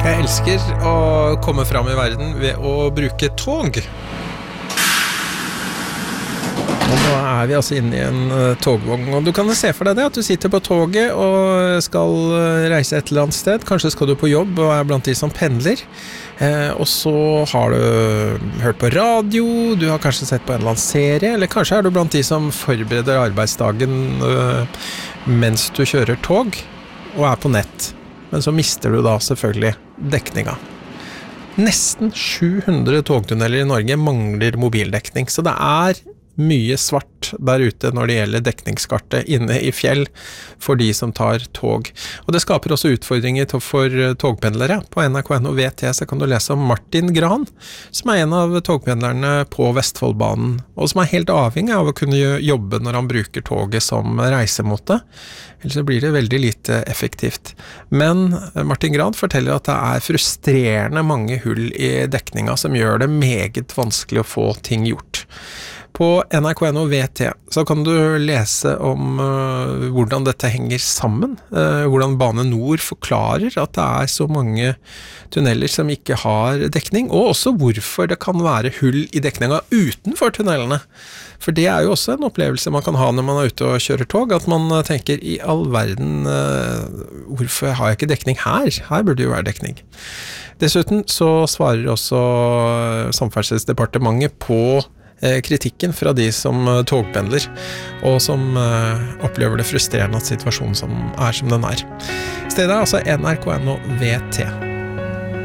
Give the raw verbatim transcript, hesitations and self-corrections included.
Jeg elsker å komme fram I verden ved å bruke tog. Og nå er vi altså inne I en uh, togvogn, og du kan se for deg det at du sitter på toget og skal uh, reise et eller annet sted. Kanskje skal du på jobb og er blant de som pendler. Eh, og så har du hørt på radio, du har kanskje sett på en eller annen serie, eller kanskje er du blant de som forbereder arbeidsdagen uh, mens du kjører tog og er på nett. Men så mister du da selvfølgelig dekninga. Nesten sju hundre togtunneler I Norge mangler mobildekning, så det er mye svart der ute når det gjelder dekningskartet inne I fjell for de som tar tog. Og det skaper også utfordringer for togpendlere. På N R K N O V T så kan du lese om Martin Gran, som er en av togpendlerne på Vestfoldbanen, og som er helt avhengig av å kunne jobbe når han bruker toget som reisemåte. Ellers så blir det veldig lite effektivt. Men Martin Gran forteller at det er frustrerende mange hull I dekninga som gjør det meget vanskelig å få ting gjort. På N R K N O V T så kan du lese om uh, hvordan dette henger sammen, uh, hvordan Bane Nor forklarer at det er så mange tunneler som ikke har dekning, og også hvorfor det kan være hull I dekninga utenfor tunnelene. For det er jo også en opplevelse man kan ha når man er ute og kjører tog, at man tenker I all verden, uh, hvorfor har jeg ikke dekning her? Her burde jo være dekning. Dessuten så svarer også Samferdselsdepartementet på kritikken fra de som togpendler og som opplever det frustrerende at situasjonen som er som den er. Stedet er altså N R K N O V T.